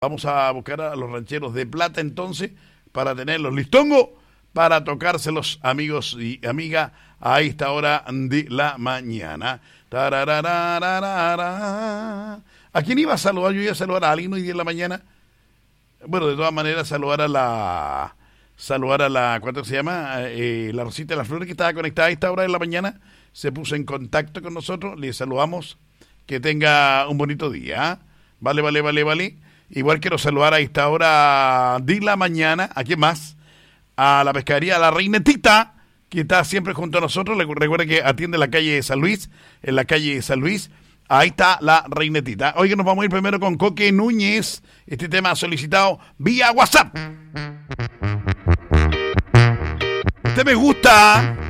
Vamos a buscar a los rancheros de Plata entonces para tenerlos listongo para tocárselos, amigos y amigas, a esta hora de la mañana. Tararararara. ¿A quién iba a saludar? Yo iba a saludar a alguien hoy día en la mañana. Bueno, de todas maneras, saludar a la, ¿cuánto se llama? La Rosita de las Flores, que estaba conectada a esta hora de la mañana. Se puso en contacto con nosotros. Le saludamos. Que tenga un bonito día. Vale. Igual quiero saludar a esta hora de la mañana. ¿A quién más? A la pescadería La Reinetita, que está siempre junto a nosotros. Recuerden que atiende la calle San Luis, en la calle San Luis. Ahí está La Reinetita. Hoy nos vamos a ir primero con Coque Núñez. Este tema solicitado vía WhatsApp. Usted me gusta.